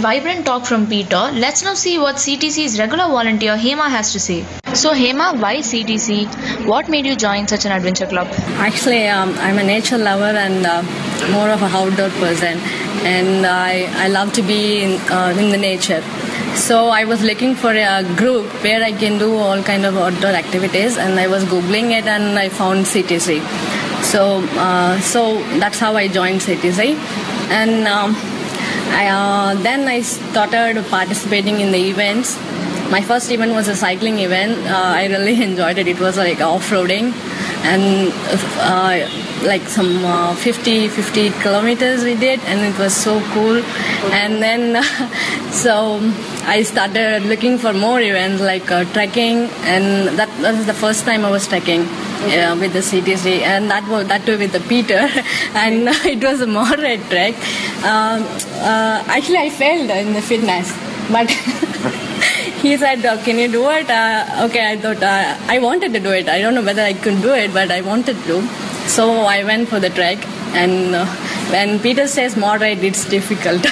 vibrant talk from Peter, let's now see what CTC's regular volunteer Hema has to say. So Hema, why CTC? What made you join such an adventure club? Actually, I'm a nature lover and more of a outdoor person, and I love to be in the nature. So I was looking for a group where I can do all kind of outdoor activities, and I was googling it and I found CTC. So that's how I joined CTC, and then I started participating in the events. My first event was a cycling event. I really enjoyed it. It was like off-roading and like some 50 kilometers we did, and it was so cool. And then so I started looking for more events like trekking, and that was the first time I was trekking with the CTC, and that too with the Peter, and it was a moderate trek. Actually, I failed in the fitness, but he said, "Can you do it?" Okay, I thought I wanted to do it. I don't know whether I could do it, but I wanted to. So I went for the trek, and when Peter says moderate, it's difficult.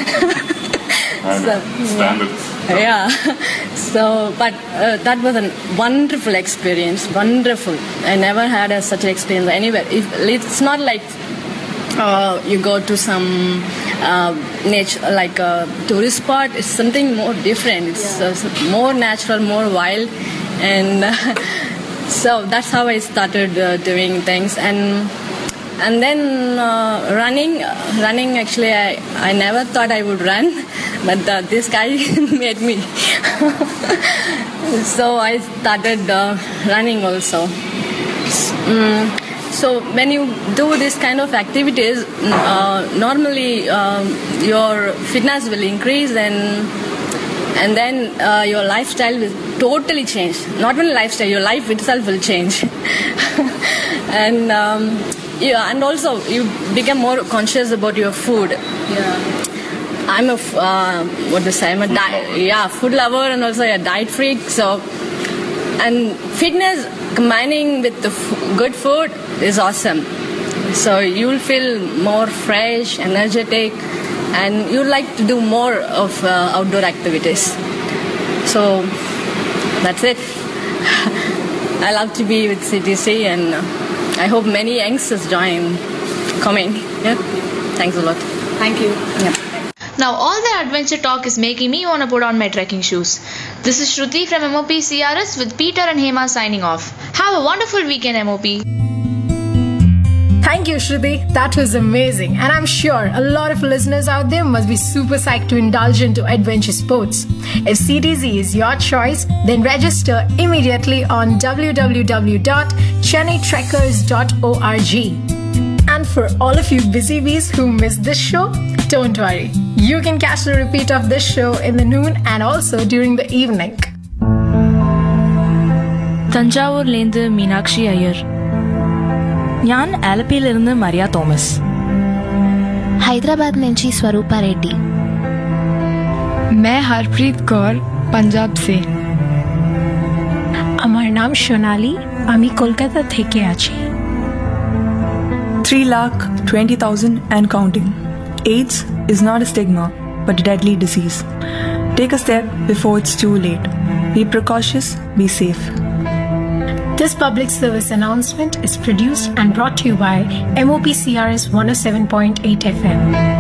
Standards. Yeah. So, but that was a wonderful experience. Wonderful. I never had such an experience anywhere. It's not like you go to some nature, like a tourist spot. It's something more different. It's more natural, more wild, and so that's how I started doing things. And then running. Actually, I never thought I would run, but this guy made me. So I started running also. So when you do this kind of activities, normally your fitness will increase, and then your lifestyle will totally change. Not only lifestyle, your life itself will change. And and also you become more conscious about your food. Yeah. I'm a food lover and also a diet freak. So, and fitness combining with the good food is awesome. So you'll feel more fresh, energetic, and you like to do more of outdoor activities. So that's it. I love to be with CTC, and I hope many youngsters coming. Yeah. Thanks a lot. Thank you. Yeah. Now all the adventure talk is making me want to put on my trekking shoes. This is Shruti from MOP CRS with Peter and Hema signing off. Have a wonderful weekend, MOP. Thank you, Shruti. That was amazing. And I'm sure a lot of listeners out there must be super psyched to indulge into adventure sports. If CTC is your choice, then register immediately on www.chennaitrackers.org. And for all of you busy bees who missed this show, don't worry. You can catch the repeat of this show in the noon and also during the evening. തഞ്ചാവൂരിലേന്ത് Meenakshi Iyer. ഞാൻ ആലപ്പിയിലിരുന്ന് Maria Thomas. Hyderabad నుంచి స్వరూప రెడ్డి. मैं हरप्रीत कौर पंजाब से. আমার নাম সোনালী, আমি কলকাতা থেকে আছি. 3,20,000 and counting. AIDS is not a stigma, but a deadly disease. Take a step before it's too late. Be precautious, be safe. This public service announcement is produced and brought to you by MOP CRS 107.8 FM.